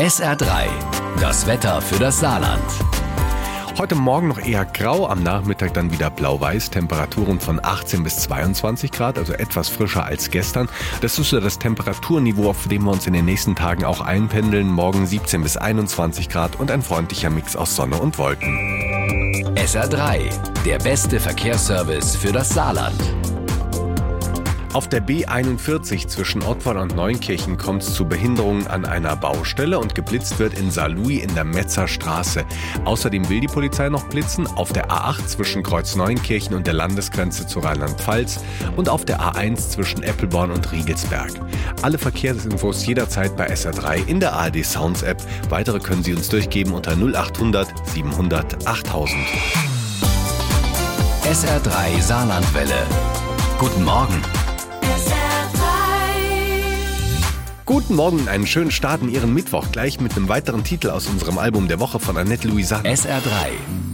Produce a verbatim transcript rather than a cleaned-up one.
S R drei, das Wetter für das Saarland. Heute Morgen noch eher grau, am Nachmittag dann wieder blau-weiß, Temperaturen von achtzehn bis zweiundzwanzig Grad, also etwas frischer als gestern. Das ist so das Temperaturniveau, auf dem wir uns in den nächsten Tagen auch einpendeln. Morgen siebzehn bis einundzwanzig Grad und ein freundlicher Mix aus Sonne und Wolken. S R drei, der beste Verkehrsservice für das Saarland. Auf der B einundvierzig zwischen Ottweiler und Neunkirchen kommt es zu Behinderungen an einer Baustelle und geblitzt wird in Saarlouis in der Metzer Straße. Außerdem will die Polizei noch blitzen auf der A acht zwischen Kreuz Neunkirchen und der Landesgrenze zu Rheinland-Pfalz und auf der A eins zwischen Eppelborn und Riegelsberg. Alle Verkehrsinfos jederzeit bei S R drei in der A R D Sounds App. Weitere können Sie uns durchgeben unter null achthundert siebenhundert achttausend. S R drei Saarlandwelle. Guten Morgen. Guten Morgen, einen schönen Start in Ihren Mittwoch, gleich mit einem weiteren Titel aus unserem Album der Woche von Annette Louisanne. S R drei,